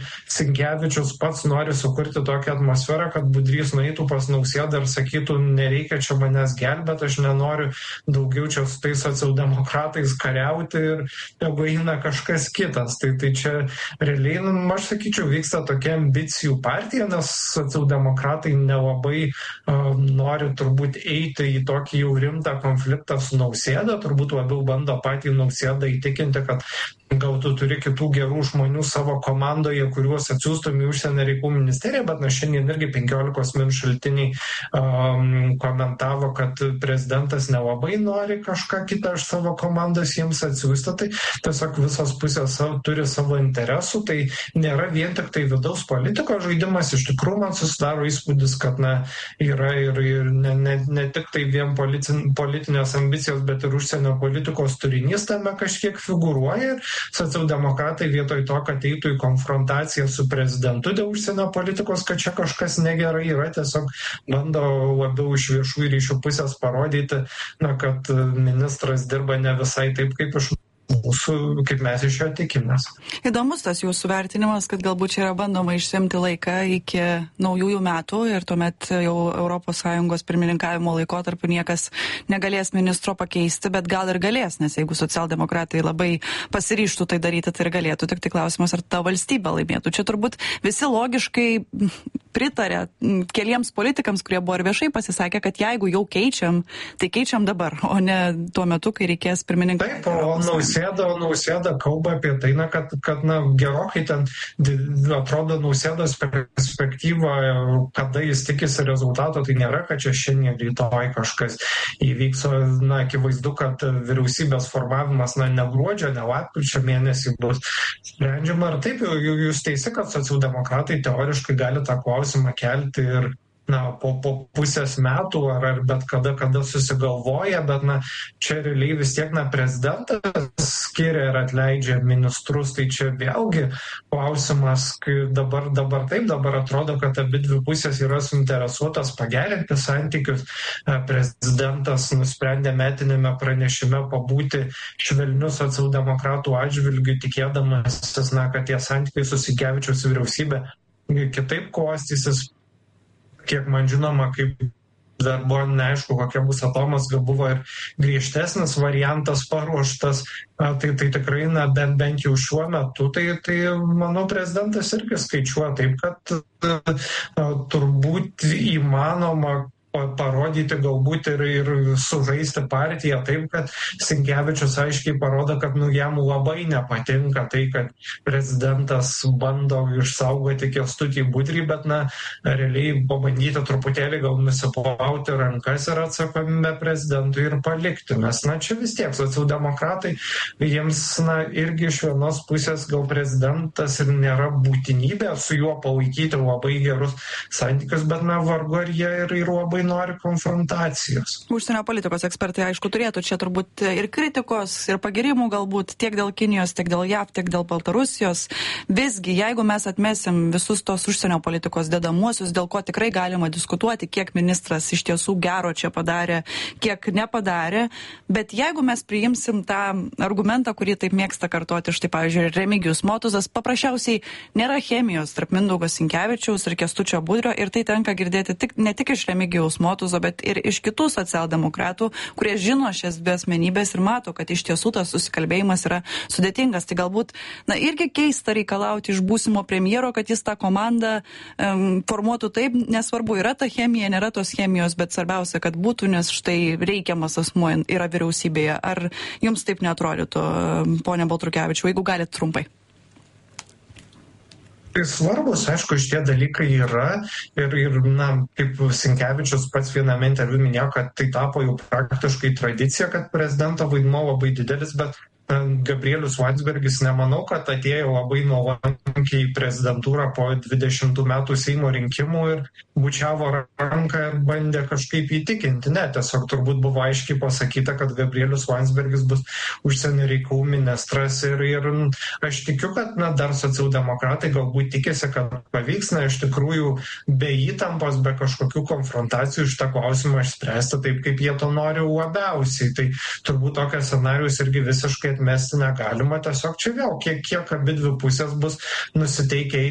Sinkevičius pats nori sukurti tokią atmosferą, kad Budrys nueitų pas Nausėdą ir sakytų, nereikia čia manęs gelbėti, aš nenoriu daugiau čia su tais socialdemokratais kariauti ir jeigu eina kažkas kitas. Tai čia realiai, aš sakyčiau, vyksta tokia ambicijų partija, nes socialdemokratai nelabai nori turbūt eiti į tokį jau rimtą konfliktą su Nausėda, turbūt labiau bando patį Nausėdą įtikinti, kad gal tu turi kitų gerų žmonių savo komandoje, kuriuos atsiųstum į užsienio reikalų ministeriją, bet šiandien irgi 15 min šaltiniai komentavo, kad prezidentas nelabai nori kažką kitą iš savo komandos jiems atsiųsti, tai tiesiog visos pusės turi savo interesų, tai nėra vien tik tai vidaus politikos žaidimas, iš tikrųjų man susidaro įspūdis, kad yra ir ne tik tai vien politinės ambicijos, bet ir užsienio politikos turinys tame kažkiek figūruoja ir socialdemokratai vietoj to, kad eitų į konfrontaciją su prezidentu dėl užsienio politikos, kad čia kažkas negerai yra, tiesiog bando labiau iš viešųjų ryšių pusės parodyti, kad ministras dirba ne visai taip, kaip iš mūsų, kaip mes iš jo tikimės. Įdomus tas jūsų vertinimas, kad galbūt čia yra bandoma išsemti laiką iki naujųjų metų ir tuomet jau ES pirmininkavimo laikotarpiu niekas negalės ministro pakeisti, bet gal ir galės, nes jeigu socialdemokratai labai pasiryžtų tai daryti, tai ir galėtų, tik tai klausimas, ar ta valstybė laimėtų. Čia turbūt visi logiškai pritarė keliems politikams, kurie buvo ir viešai pasisakę, kad jeigu jau keičiam, tai keičiam dabar, o ne tuo metu, kai reikės pirmininkauti. Taip, Nausėda kalba apie tai, kad gerokai ten atrodo Nausėdos perspektyva, kada jis tikisi rezultato, tai nėra, kad čia šiandien rytoj kažkas įvyks, akivaizdu, kad vyriausybės formavimas ne gruodžio, ne lapkričio mėnesį bus sprendžiama. Ir taip, jūs teisi, kad socialdemokratai teoriškai gali tą klausimą kelti ir po pusės metų ar bet kada susigalvoja, bet čia realiai vis tiek prezidentas skiria ir atleidžia ministrus, tai čia vėlgi klausimas, kai dabar atrodo, kad abidvi pusės yra suinteresuotas pagerinti santykius. Prezidentas nusprendė metinėme pranešime pabūti švelniu socialdemokratų atžvilgiu, tikėdamasis, kad tie santykiai su Sinkevičiaus vyriausybė kitaip klostysis. Kiek man žinoma, kaip dar buvo neaišku, kokia bus atomazga, buvo ir griežtesnis variantas paruoštas, tai tikrai, bent jau šiuo metu, tai manau, prezidentas irgi skaičiuoja taip, kad turbūt įmanoma parodyti galbūt ir sužaisti partiją taip, kad Sinkevičius aiškiai parodo, kad jam labai nepatinka tai, kad prezidentas bando išsaugoti Kęstutį Budrį, bet realiai pabandyti truputėlį gal nusiplauti rankas ir atsakomybę prezidentui ir palikti. Nes čia vis tiek socialdemokratai, jiems irgi iš vienos pusės gal prezidentas ir nėra būtinybė su juo palaikyti labai gerus santykius, bet vargu ar jie ir labai nori konfrontacijos. Užsienio politikos ekspertai, aišku, turėtų čia turbūt ir kritikos, ir pagirimų galbūt tiek dėl Kinijos, tiek dėl JAV, tiek dėl Baltarusijos. Visgi, jeigu mes atmesim visus tos užsienio politikos dedamuosius, dėl ko tikrai galima diskutuoti, kiek ministras iš tiesų gero čia padarė, kiek nepadarė, bet jeigu mes priimsim tą argumentą, kurį taip mėgsta kartoti, štai pavyzdžiui, Remigijus Motuzas, paprasčiausiai nėra chemijos tarp Mindaugo Sinkevičiaus ir Kęstučio Budrio, ir tai tenka girdėti ne tik iš Remigijaus Motuzo, bet ir iš kitų socialdemokratų, kurie žino šias dvi asmenybės ir mato, kad iš tiesų tas susikalbėjimas yra sudėtingas. Tai galbūt irgi keista reikalauti iš būsimo premjero, kad jis tą komandą formuotų taip, nesvarbu, yra ta chemija, nėra tos chemijos, bet svarbiausia, kad būtų, nes štai reikiamas asmuo yra vyriausybėje. Ar jums taip neatrodytų, ponia Baltrukevičiau, jeigu galit trumpai? Tai svarbus, aišku, šitie dalykai yra ir kaip Sinkevičius pats viename interviu minėjo, kad tai tapo jau praktiškai tradicija, kad prezidento vaidmuo labai didelis, bet Gabrielius Landsbergis nemanau, kad atėjo labai nuolankiai į prezidentūrą po 20 metų Seimo rinkimų ir bučiavo ranką ir bandė kažkaip įtikinti. Ne, tiesiog turbūt buvo aiškiai pasakyta, kad Gabrielius Landsbergis bus užsienio reikalų ministras ir aš tikiu, kad dar socialdemokratai galbūt tikisi, kad pavyks, iš tikrųjų be įtampos, be kažkokių konfrontacijų šitą klausimą išspręsti taip, kaip jie to nori labiausiai. Tai turbūt tokias scenarius irgi visiškai atmesti negalima, tiesiog čia vėl kiek abidvi pusės bus nusiteikę